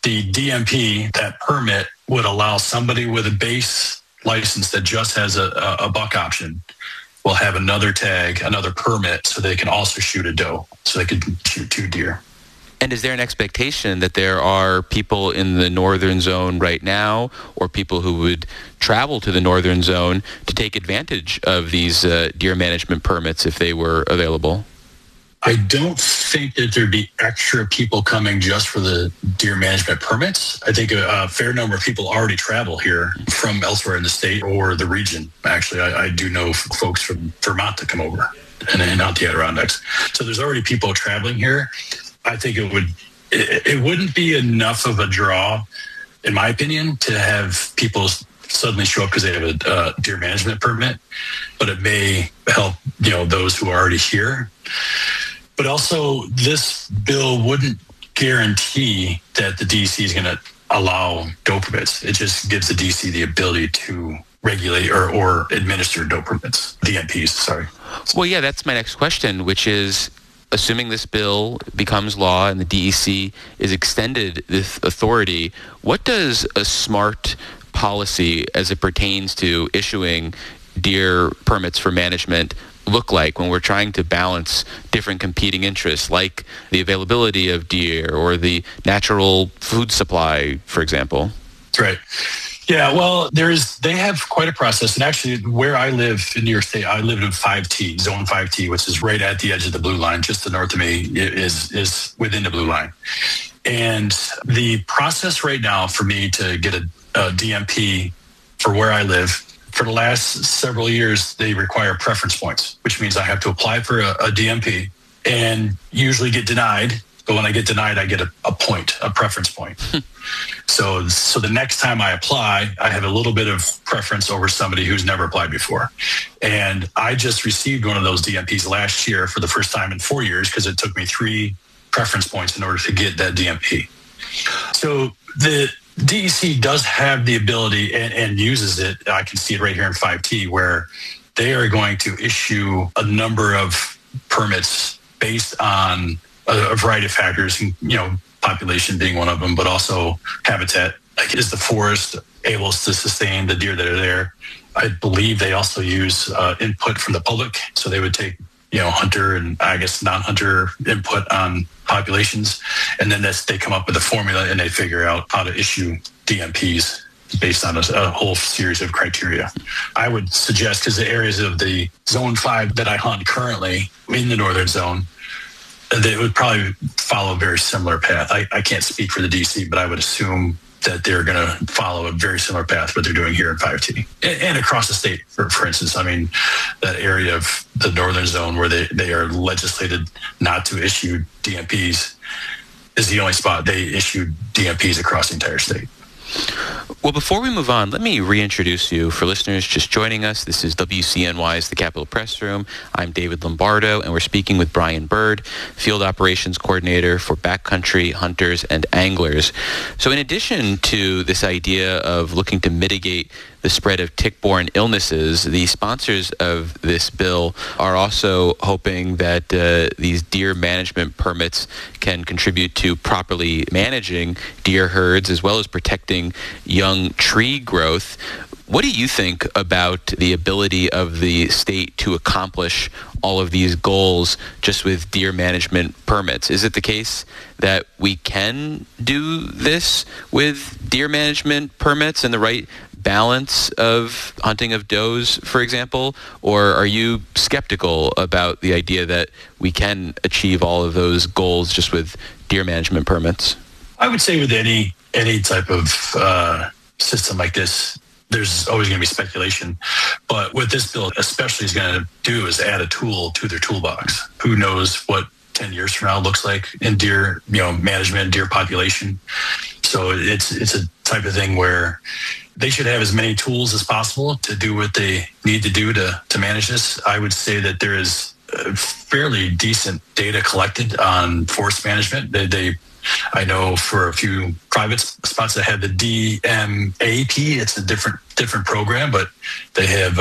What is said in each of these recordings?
the DMP, that permit, would allow somebody with a base license that just has a buck option will have another tag, another permit, so they can also shoot a doe, so they could shoot 2 deer. And is there an expectation that there are people in the northern zone right now, or people who would travel to the northern zone to take advantage of these deer management permits if they were available? I don't think that there'd be extra people coming just for the deer management permits. I think a fair number of people already travel here from elsewhere in the state or the region. Actually, I do know folks from Vermont to come over and out the Adirondacks. So there's already people traveling here. I think it wouldn't be enough of a draw, in my opinion, to have people suddenly show up because they have a deer management permit, but it may help, those who are already here. But also, this bill wouldn't guarantee that the DC is going to allow doe permits. It just gives the DC the ability to regulate or administer doe permits, DMPs, sorry. Well, yeah, that's my next question, which is, assuming this bill becomes law and the DEC is extended this authority, what does a smart policy as it pertains to issuing deer permits for management look like when we're trying to balance different competing interests, like the availability of deer or the natural food supply, for example? That's right. Yeah, well, they have quite a process. And actually, where I live in New York State, I live in 5T, Zone 5T, which is right at the edge of the blue line, just to the north of me, is within the blue line. And the process right now for me to get a DMP for where I live, for the last several years, they require preference points, which means I have to apply for a DMP and usually get denied. But when I get denied, I get a preference point. So the next time I apply, I have a little bit of preference over somebody who's never applied before. And I just received one of those DMPs last year for the first time in 4 years because it took me 3 preference points in order to get that DMP. So the DEC does have the ability and uses it. I can see it right here in 5T, where they are going to issue a number of permits based on a variety of factors, population being one of them, but also habitat. Like, is the forest able to sustain the deer that are there? I believe they also use input from the public. So they would take, hunter and I guess non-hunter input on populations. And then they come up with a formula and they figure out how to issue DMPs based on a whole series of criteria. I would suggest, because the areas of the Zone 5 that I hunt currently in the northern zone, they would probably follow a very similar path. I can't speak for the DC, but I would assume that they're going to follow a very similar path what they're doing here in 5T and across the state. For instance, that area of the northern zone where they are legislated not to issue DMPs is the only spot they issue DMPs across the entire state. Well, before we move on, let me reintroduce you. For listeners just joining us, this is WCNY's The Capitol Press Room. I'm David Lombardo, and we're speaking with Brian Bird, Field Operations Coordinator for Backcountry Hunters and Anglers. So in addition to this idea of looking to mitigate the spread of tick-borne illnesses, the sponsors of this bill are also hoping that these deer management permits can contribute to properly managing deer herds as well as protecting young tree growth. What do you think about the ability of the state to accomplish all of these goals just with deer management permits? Is it the case that we can do this with deer management permits and the right balance of hunting of does, for example? Or are you skeptical about the idea that we can achieve all of those goals just with deer management permits? I would say with any type of system like this, there's always going to be speculation. But what this bill especially is going to do is add a tool to their toolbox. Who knows what 10 years from now looks like in deer, management, deer population. So it's a type of thing where they should have as many tools as possible to do what they need to do to manage this. I would say that there is fairly decent data collected on forest management. I know for a few private spots that have the DMAP, it's a different program, but they have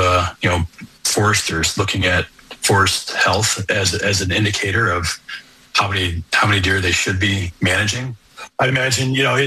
foresters looking at forest health as an indicator of how many deer they should be managing. I'd imagine